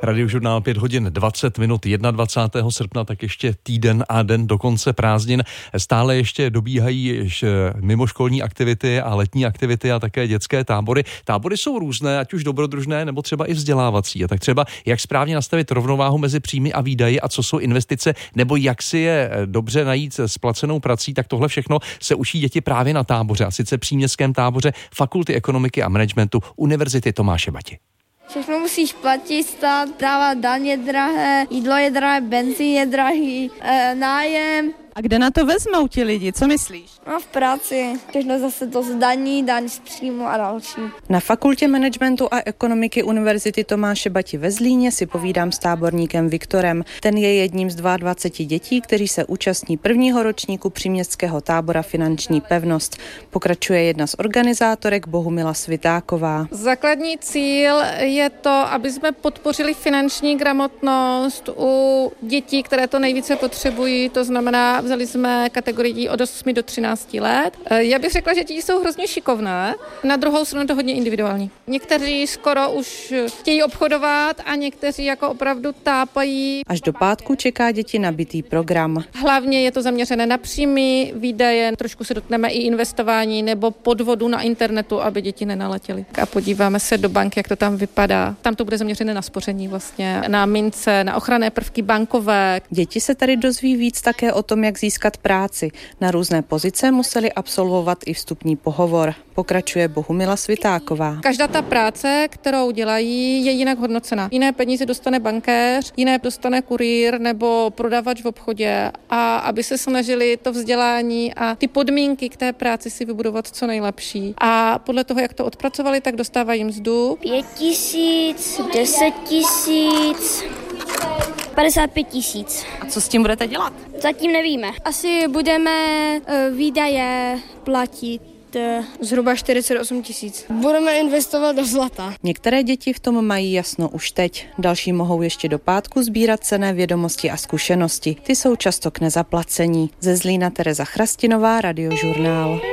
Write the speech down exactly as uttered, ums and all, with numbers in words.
Radiožurnál pět hodin dvacet minut dvacátého prvního srpna, tak ještě týden a den do konce prázdnin. Stále ještě dobíhají mimoškolní aktivity a letní aktivity a také dětské tábory. Tábory jsou různé, ať už dobrodružné nebo třeba i vzdělávací. A tak třeba jak správně nastavit rovnováhu mezi příjmy a výdaji a co jsou investice, nebo jak si je dobře najít s placenou prací, tak tohle všechno se učí děti právě na táboře, a sice příměstském táboře Fakulty ekonomiky a managementu Univerzity Tomáše Bati. Všechno musíš platit, stát, dávat daně drahé, jídlo je drahé, benzín je drahý, e, nájem. A kde na to vezmou ti lidi, co myslíš? No v práci, všechno zase to zdaní, daň z příjmu a další. Na Fakultě managementu a ekonomiky Univerzity Tomáše Bati ve Zlíně si povídám s táborníkem Viktorem. Ten je jedním z dvaceti dvou dětí, kteří se účastní prvního ročníku příměstského tábora Finanční pevnost. Pokračuje jedna z organizátorek Bohumila Svitáková. Základní cíl je to, aby jsme podpořili finanční gramotnost u dětí, které to nejvíce potřebují, to znamená, vzali jsme kategorii od osmi do třinácti let. Já bych řekla, že děti jsou hrozně šikovné, na druhou stranu to hodně individuální. Někteří skoro už chtějí obchodovat a někteří jako opravdu tápají. Až do pátku čeká děti nabitý program. Hlavně je to zaměřené na příjmy, výdaje, trošku se dotkneme i investování nebo podvodu na internetu, aby děti nenaletěly. A podíváme se do banky, jak to tam vypadá. Tam to bude zaměřené na spoření vlastně, na mince, na ochranné prvky bankové. Děti se tady dozví víc také o tom, jak získat práci. Na různé pozice museli absolvovat i vstupní pohovor. Pokračuje Bohumila Svitáková. Každá ta práce, kterou dělají, je jinak hodnocena. Jiné peníze dostane bankéř, jiné dostane kurýr nebo prodavač v obchodě, a aby se snažili to vzdělání a ty podmínky k té práci si vybudovat co nejlepší. A podle toho, jak to odpracovali, tak dostávají mzdu. Pět tisíc, deset tisíc, padesát pět tisíc. A co s tím budete dělat? Zatím nevíme. Asi budeme uh, výdaje platit uh, zhruba čtyřicet osm tisíc. Budeme investovat do zlata. Některé děti v tom mají jasno už teď. Další mohou ještě do pátku sbírat cenné vědomosti a zkušenosti. Ty jsou často k nezaplacení. Ze Zlína Tereza Chrastinová, Radiožurnál.